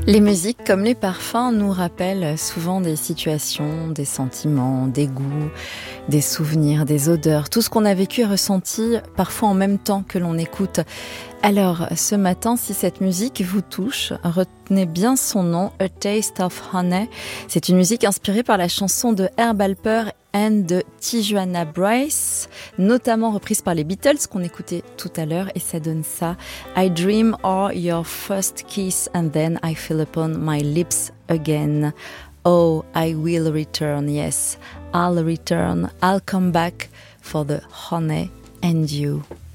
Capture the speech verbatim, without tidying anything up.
Les musiques, comme les parfums, nous rappellent souvent des situations, des sentiments, des goûts, des souvenirs, des odeurs, tout ce qu'on a vécu et ressenti, parfois en même temps que l'on écoute. Alors, ce matin, si cette musique vous touche, retenez bien son nom, A Taste of Honey. C'est une musique inspirée par la chanson de Herb Alper and de Tijuana Brass, notamment reprise par les Beatles qu'on écoutait tout à l'heure, et ça donne ça. I dream of your first kiss and then I feel upon my lips again. Oh, I will return, yes, I'll return, I'll come back for the honey and you.